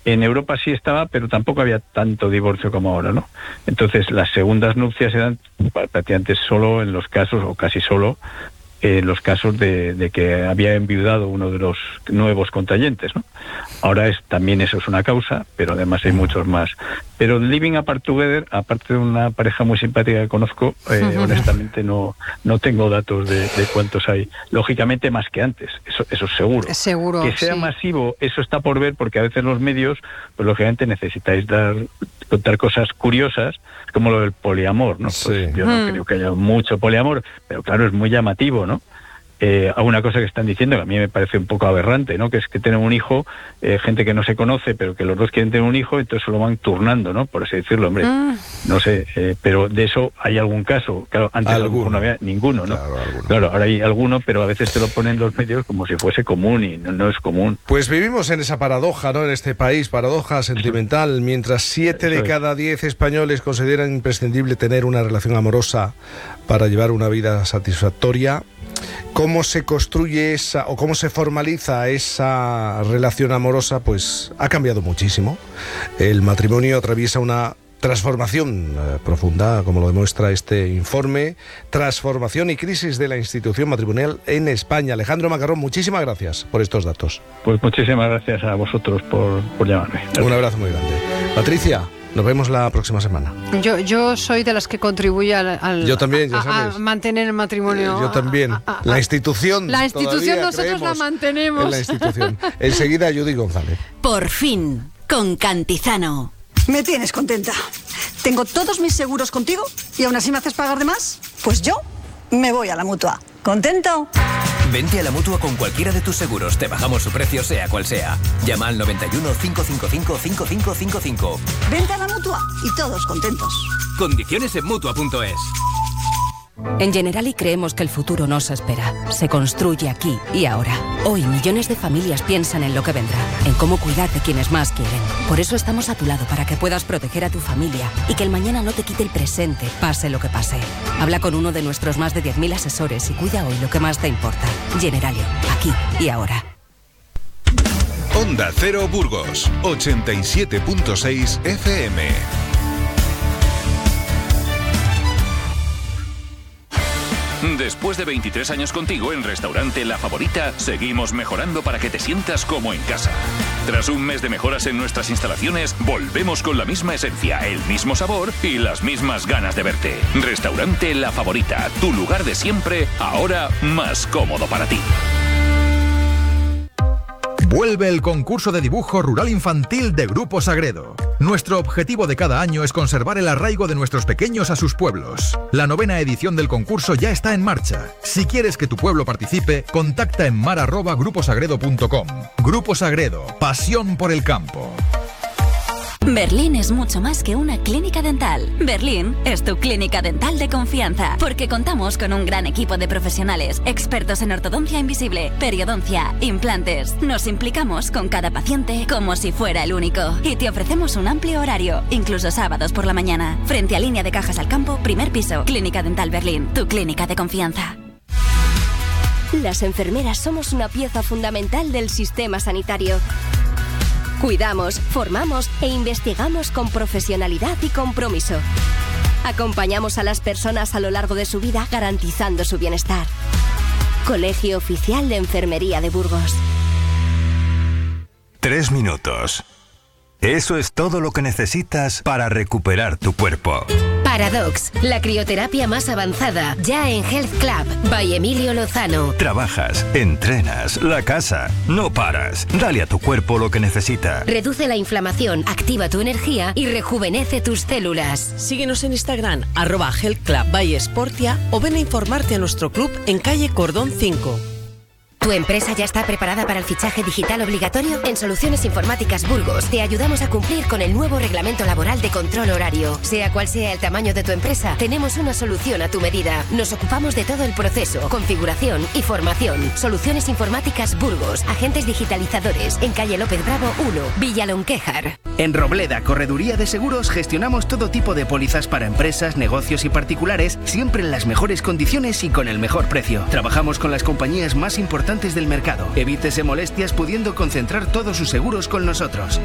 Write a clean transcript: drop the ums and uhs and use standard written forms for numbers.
En Europa sí estaba, pero tampoco había tanto divorcio como ahora, ¿no? Entonces, las segundas nupcias se dan prácticamente solo en los casos, o casi solo, en los casos de que había enviudado uno de los nuevos contrayentes, ¿no? Ahora también eso es una causa, pero además hay muchos más. Pero living apart together, aparte de una pareja muy simpática que conozco, honestamente no tengo datos de cuántos hay. Lógicamente más que antes, eso seguro. Seguro, que sea sí. masivo, eso está por ver, porque a veces los medios, pues lógicamente necesitáis contar cosas curiosas, como lo del poliamor, ¿no? Sí. Pues yo no creo que haya mucho poliamor, pero claro, es muy llamativo, ¿no? Una cosa que están diciendo que a mí me parece un poco aberrante, ¿no? Que es que tienen un hijo, gente que no se conoce, pero que los dos quieren tener un hijo, entonces lo van turnando, ¿no? Por así decirlo, hombre. No sé, pero de eso hay algún caso. Claro, antes no había ninguno, ¿no? Claro, ahora hay alguno, pero a veces te lo ponen los medios como si fuese común y no es común. Pues vivimos en esa paradoja, ¿no? En este país, paradoja sentimental. Mientras 7 de cada 10 españoles consideran imprescindible tener una relación amorosa para llevar una vida satisfactoria, ¿cómo se construye o cómo se formaliza esa relación amorosa? Pues ha cambiado muchísimo. El matrimonio atraviesa una transformación profunda, como lo demuestra este informe, transformación y crisis de la institución matrimonial en España. Alejandro Macarrón, muchísimas gracias por estos datos. Pues muchísimas gracias a vosotros por llamarme. Gracias. Un abrazo muy grande. Patricia, nos vemos la próxima semana. Yo soy de las que contribuye yo también, ya sabes. A mantener el matrimonio. Yo también. La institución. La institución nosotros la mantenemos. En la institución. Enseguida, Judy González. Por fin, con Cantizano. Me tienes contenta. Tengo todos mis seguros contigo y aún así me haces pagar de más. Pues yo me voy a la Mutua. ¿Contento? Vente a la Mutua con cualquiera de tus seguros. Te bajamos su precio, sea cual sea. Llama al 91 555 5555. Vente a la Mutua y todos contentos. Condiciones en Mutua.es. En Generali creemos que el futuro no se espera, se construye aquí y ahora. Hoy millones de familias piensan en lo que vendrá, en cómo cuidar de quienes más quieren. Por eso estamos a tu lado para que puedas proteger a tu familia y que el mañana no te quite el presente, pase lo que pase. Habla con uno de nuestros más de 10.000 asesores y cuida hoy lo que más te importa. Generali, aquí y ahora. Onda Cero Burgos, 87.6 FM. Después de 23 años contigo en Restaurante La Favorita, seguimos mejorando para que te sientas como en casa. Tras un mes de mejoras en nuestras instalaciones, volvemos con la misma esencia, el mismo sabor y las mismas ganas de verte. Restaurante La Favorita, tu lugar de siempre, ahora más cómodo para ti. Vuelve el concurso de dibujo rural infantil de Grupo Sagredo. Nuestro objetivo de cada año es conservar el arraigo de nuestros pequeños a sus pueblos. La 9ª edición del concurso ya está en marcha. Si quieres que tu pueblo participe, contacta en mar@gruposagredo.com. Grupo Sagredo, pasión por el campo. Berlín es mucho más que una clínica dental. Berlín es tu clínica dental de confianza, porque contamos con un gran equipo de profesionales, expertos en ortodoncia invisible, periodoncia, implantes. Nos implicamos con cada paciente como si fuera el único. Y te ofrecemos un amplio horario, incluso sábados por la mañana. Frente a Línea de Cajas al Campo, primer piso. Clínica Dental Berlín, tu clínica de confianza. Las enfermeras somos una pieza fundamental del sistema sanitario. Cuidamos, formamos e investigamos con profesionalidad y compromiso. Acompañamos a las personas a lo largo de su vida garantizando su bienestar. Colegio Oficial de Enfermería de Burgos. 3 minutos. Eso es todo lo que necesitas para recuperar tu cuerpo. Paradox, la crioterapia más avanzada, ya en Health Club, by Emilio Lozano. Trabajas, entrenas, la casa, no paras. Dale a tu cuerpo lo que necesita. Reduce la inflamación, activa tu energía y rejuvenece tus células. Síguenos en Instagram, @Health Club by Sportia, o ven a informarte a nuestro club en calle Cordón 5. ¿Tu empresa ya está preparada para el fichaje digital obligatorio? En Soluciones Informáticas Burgos te ayudamos a cumplir con el nuevo reglamento laboral de control horario. Sea cual sea el tamaño de tu empresa, tenemos una solución a tu medida. Nos ocupamos de todo el proceso, configuración y formación. Soluciones Informáticas Burgos, agentes digitalizadores, en calle López Bravo 1, Villa Lonquejar. En Robleda, Correduría de Seguros, gestionamos todo tipo de pólizas para empresas, negocios y particulares, siempre en las mejores condiciones y con el mejor precio. Trabajamos con las compañías más importantes del mercado. Evítese molestias pudiendo concentrar todos sus seguros con nosotros.